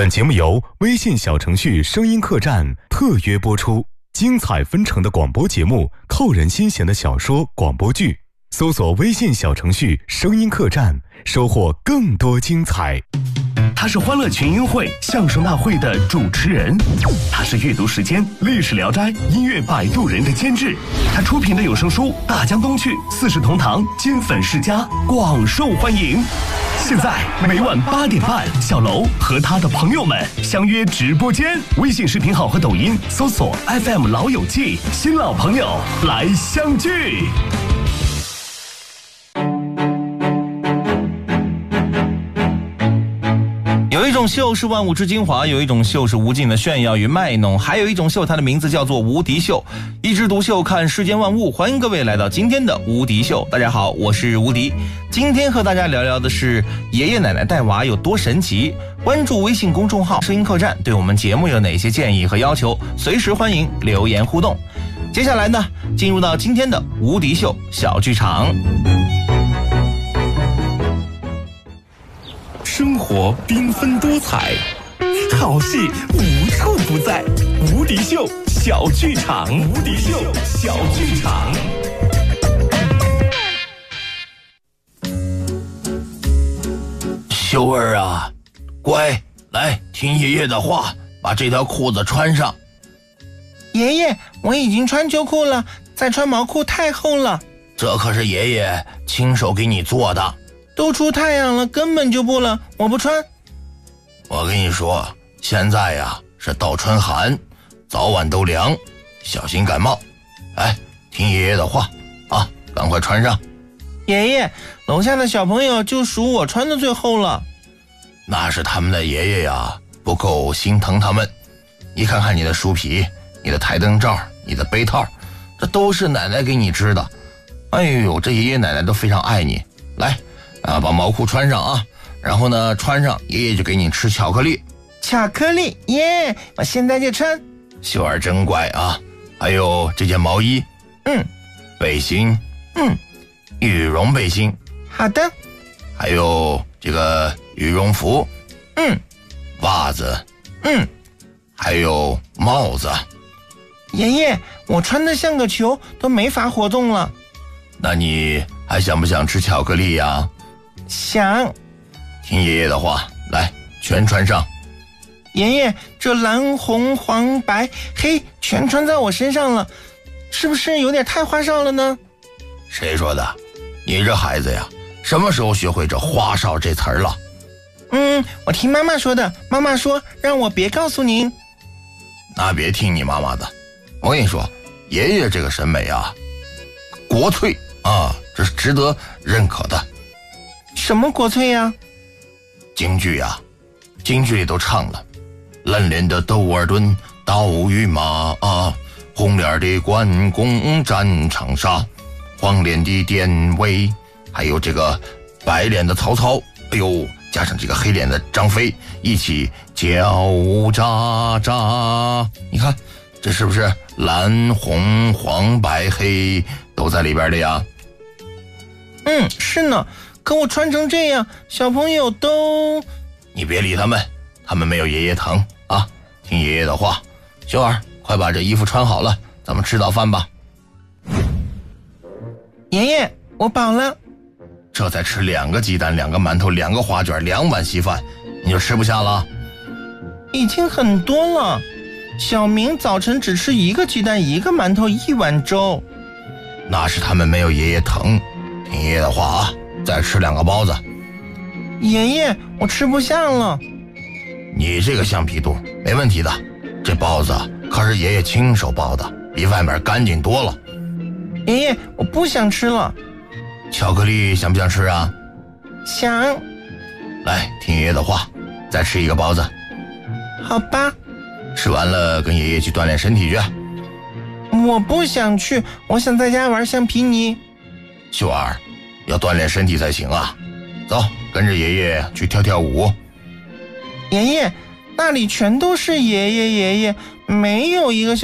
本节目由微信小程序声音客栈特约播出，精彩纷呈的广播节目，扣人心弦的小说广播剧，搜索微信小程序声音客栈，收获更多精彩。 他是欢乐群英会相声大会的主持人，他是阅读时间历史聊斋音乐摆渡人的监制，他出品的有声书大江东去四世同堂金粉世家广受欢迎。现在每晚8点半，小楼和他的朋友们相约直播间，微信视频号和抖音搜索 FM 老友记，新老朋友来相聚。 有一种秀是万物之精华，有一种秀是无尽的炫耀与卖弄，还有一种秀，它的名字叫做无敌秀。一枝独秀看世间万物，欢迎各位来到今天的无敌秀。大家好，我是无敌。今天和大家聊聊的是爷爷奶奶带娃有多神奇。关注微信公众号声音客栈，对我们节目有哪些建议和要求，随时欢迎留言互动。接下来呢，进入到今天的无敌秀小剧场。 生活缤纷多彩，好戏无处不在。无敌秀小剧场，无敌秀小剧场。 秀儿啊，乖，来听爷爷的话，把这条裤子穿上。 爷爷，我已经穿秋裤了，再穿毛裤太厚了。 这可是爷爷亲手给你做的。 都出太阳了，根本就不冷，我不穿。 我跟你说，现在呀是倒春寒，早晚都凉，小心感冒。哎，听爷爷的话啊，赶快穿上。 爷爷，楼下的小朋友就数我穿的最厚了。 那是他们的爷爷呀，不够心疼他们。你看看你的书皮，你的台灯罩，你的被套，这都是奶奶给你织的。哎呦，这爷爷奶奶都非常爱你。来把毛裤穿上啊，然后呢穿上，爷爷就给你吃巧克力。 巧克力耶，我现在就穿。 秀儿真乖啊。还有这件毛衣，背心，羽绒背心， 好的。 还有这个羽绒服，袜子，还有帽子。 爷爷，我穿得像个球，都没法活动了。 那你还想不想吃巧克力呀？ 想。 听爷爷的话，来，全穿上。 爷爷，这蓝红黄白黑全穿在我身上了，是不是有点太花哨了呢？ 谁说的？你这孩子呀，什么时候学会这花哨这词儿了？ 我听妈妈说的，妈妈说让我别告诉您。 那别听你妈妈的，我跟你说，爷爷这个审美啊，国粹啊，这是值得认可的。 什么国粹呀？ 京剧呀，京剧里都唱了，蓝脸的窦尔敦刀与马啊，红脸的关公战长沙，黄脸的典韦，还有这个白脸的曹操，哎呦，加上这个黑脸的张飞，一起叫喳喳。你看这是不是蓝红黄白黑都在里边的呀？ 是呢，可我穿成这样，小朋友都…… 你别理他们，他们没有爷爷疼啊！听爷爷的话，秀儿，快把这衣服穿好了，咱们吃早饭吧。 爷爷，我饱了。 这才吃2个鸡蛋、2个馒头、2个花卷、2碗稀饭，你就吃不下了？ 已经很多了。小明早晨只吃1个鸡蛋、1个馒头、1碗粥。 那是他们没有爷爷疼。听爷爷的话啊，再吃2个包子。 爷爷，我吃不下了。 你这个橡皮肚没问题的，这包子可是爷爷亲手包的，比外面干净多了。 爷爷，我不想吃了。 巧克力想不想吃啊？ 想。 来，听爷爷的话，再吃1个包子。 好吧。 吃完了跟爷爷去锻炼身体去。 我不想去，我想在家玩橡皮泥。 秀儿，要锻炼身体才行啊！走，跟着爷爷去跳跳舞。 爷爷，那里全都是爷爷，没有一个